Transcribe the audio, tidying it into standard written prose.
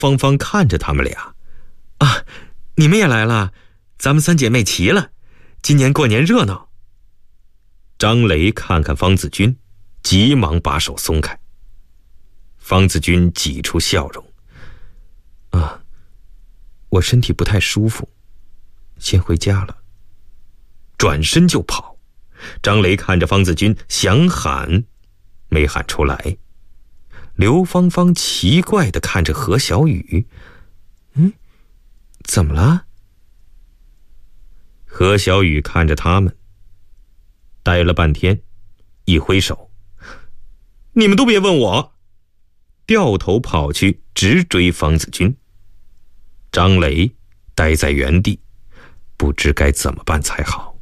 芳芳看着他们俩，啊，你们也来了，咱们三姐妹齐了，今年过年热闹。张雷看看方子君，急忙把手松开。方子君挤出笑容，我身体不太舒服，先回家了。转身就跑。张雷看着方子君，想喊没喊出来。刘芳芳奇怪地看着何小雨，怎么了？何小雨看着他们，呆了半天，一挥手，你们都别问我，掉头跑去直追方子君。张雷呆在原地，不知该怎么办才好。